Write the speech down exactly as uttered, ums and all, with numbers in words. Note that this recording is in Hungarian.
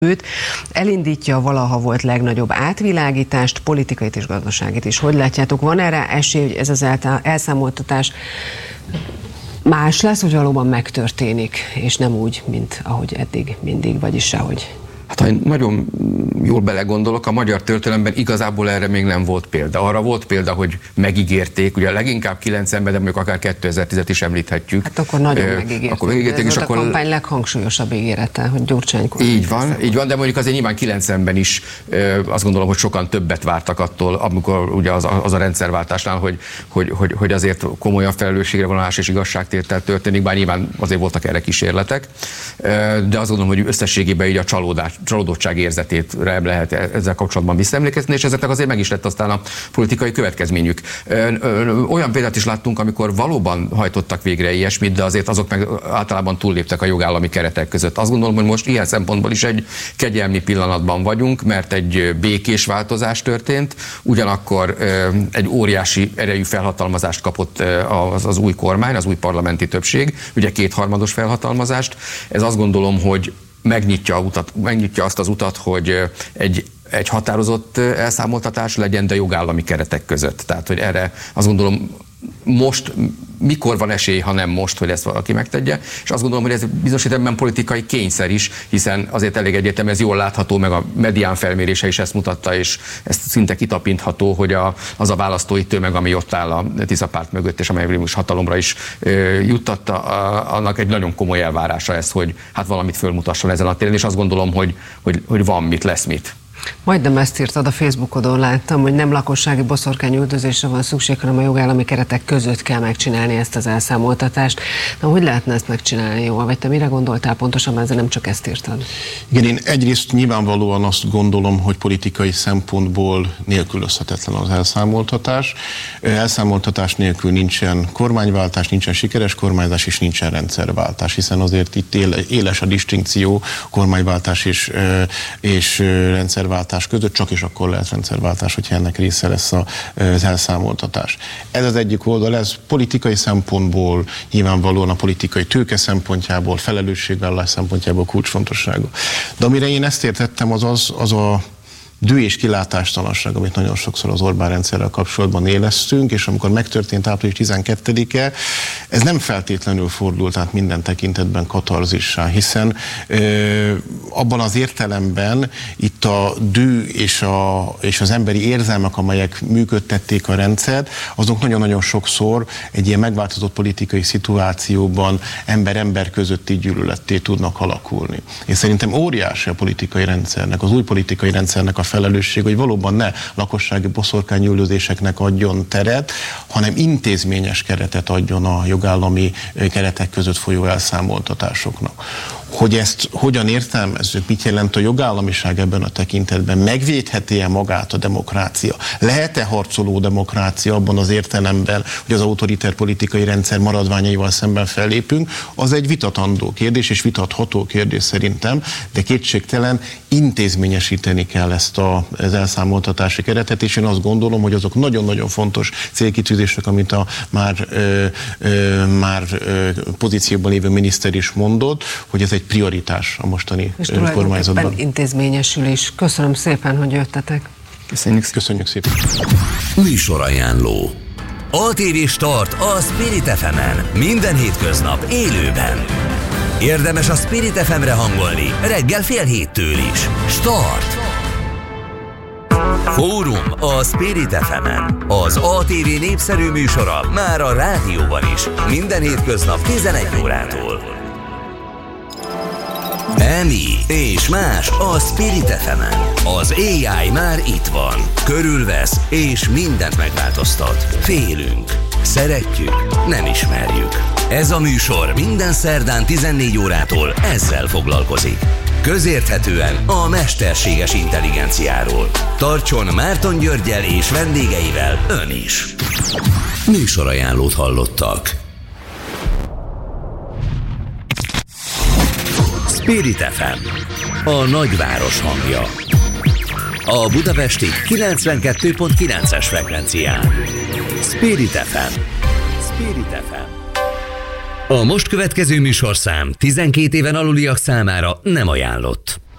őt, elindítja valaha volt legnagyobb átvilágítást, politikait és gazdaságit is. Hogy látjátok, van erre esély, hogy ez az elszámoltatás más lesz, hogy valóban megtörténik, és nem úgy, mint ahogy eddig mindig, vagyis sehogy? Hát, ha én nagyon jól belegondolok, a magyar történelemben igazából erre még nem volt példa. Arra volt példa, hogy megígérték, ugye leginkább kilencvenben, de mondjuk akár kétezer-tízet is említhetjük. Hát akkor nagyon uh, megígérték. Akkor megígérték, ez és akkor a kampány leghangsúlyosabb ígérete, hogy Gyurcsány kormány. Így van, így van, de mondjuk azért nyilván kilencvenben is uh, azt gondolom, hogy sokan többet vártak attól, amikor ugye az, az a rendszerváltásnál, hogy, hogy, hogy, hogy azért komolyabb felelősségre vonulás és igazságtétel történik, bár nyilván azért voltak erre kísérletek, uh, de azt gondolom, hogy összességében így a csalódás csalódottság érzetét lehet ezzel kapcsolatban visszaemlékezni, és ezeknek azért meg is lett aztán a politikai következményük. Olyan példát is láttunk, amikor valóban hajtottak végre ilyesmit, de azért azok meg általában túlléptek a jogállami keretek között. Azt gondolom, hogy most ilyen szempontból is egy kegyelmi pillanatban vagyunk, mert egy békés változás történt, ugyanakkor egy óriási erejű felhatalmazást kapott az, az új kormány, az új parlamenti többség, ugye kétharmados felhatalmazást. Ez azt gondolom, hogy megnyitja, a utat, megnyitja azt az utat, hogy egy, egy határozott elszámoltatás legyen, de jogállami keretek között. Tehát, hogy erre azt gondolom, most, mikor van esély, ha nem most, hogy ezt valaki megtegye, és azt gondolom, hogy ez bizonyos értelemben politikai kényszer is, hiszen azért elég egyértelmű, ez jól látható, meg a medián felmérése is ezt mutatta, és ezt szinte kitapintható, hogy a, az a választói tömeg, ami ott áll a Tisza párt mögött, és amely most hatalomra is ö, juttatta, a, annak egy nagyon komoly elvárása ez, hogy hát valamit fölmutasson ezen a téren, és azt gondolom, hogy, hogy, hogy van mit, lesz mit. Majdnem ezt írtad a Facebookodon, láttam, hogy nem lakossági boszorkányüldözésre van szükség, hanem a jogállami keretek között kell megcsinálni ezt az elszámoltatást. Na, hogy lehetne ezt megcsinálni jól? Vagy te mire gondoltál pontosan, mert nem csak ezt írtad? Igen, én egyrészt nyilvánvalóan azt gondolom, hogy politikai szempontból nélkülözhetetlen az elszámoltatás. Elszámoltatás nélkül nincsen kormányváltás, nincsen sikeres kormányzás, és nincsen rendszerváltás, hiszen azért itt éles a distinkció kormányváltás és, és rendszerváltás váltás között, csak is akkor lehet rendszerváltás, hogyha ennek része lesz az elszámoltatás. Ez az egyik oldal, ez politikai szempontból, nyilvánvalóan a politikai tőke szempontjából, felelősségvállalás szempontjából kulcsfontosságú. De amire én ezt értettem, az az, az a dű és kilátástalanság, amit nagyon sokszor az Orbán rendszerrel kapcsolatban éleztünk, és amikor megtörtént április tizenkettedike, ez nem feltétlenül fordult át minden tekintetben katarzissá, hiszen ö, abban az értelemben itt a dű és, a, és az emberi érzelmek, amelyek működtették a rendszert, azok nagyon-nagyon sokszor egy ilyen megváltozott politikai szituációban ember-ember közötti gyűlöletté tudnak alakulni. És szerintem óriási a politikai rendszernek, az új politikai rendszernek a felelősség, hogy valóban ne lakossági boszorkányüldözéseknek adjon teret, hanem intézményes keretet adjon a jogállami keretek között folyó elszámoltatásoknak. Hogy ezt hogyan értelmezzük, mit jelent a jogállamiság ebben a tekintetben, megvédheti-e magát a demokrácia, lehet-e harcoló demokrácia abban az értelemben, hogy az autoriter politikai rendszer maradványaival szemben fellépünk, az egy vitatandó kérdés, és vitatható kérdés szerintem, de kétségtelen intézményesíteni kell ezt az elszámoltatási keretet, és én azt gondolom, hogy azok nagyon-nagyon fontos célkitűzések, amit a már, ö, ö, már ö, pozícióban lévő miniszter is mondott, hogy ez egy prioritás a mostani és kormányzatban. Intézményesülés. Köszönöm szépen, hogy jöttetek. Köszönjük, Köszönjük szépen. Műsorajánló. á té vé Start a Spirit ef emen. Minden hétköznap élőben. Érdemes a Spirit ef emre hangolni reggel fél héttől is. Start! Fórum a Spirit ef emen. Az á té vé népszerű műsora már a rádióban is. Minden hétköznap tizenegy órától. Emi és más a Spirit ef emen. Az á i már itt van. Körülvesz és mindent megváltoztat. Félünk. Szeretjük, nem ismerjük. Ez a műsor minden szerdán tizennégy órától ezzel foglalkozik. Közérthetően a mesterséges intelligenciáról. Tartson Márton Györggyel és vendégeivel ön is. Műsorajánlót hallottak. Spirit ef em, a nagyváros hangja. A budapesti kilencvenkettő pont kilences frekvencián. Spirit ef em. Spirit ef em. A most következő műsorszám tizenkét éven aluliak számára nem ajánlott.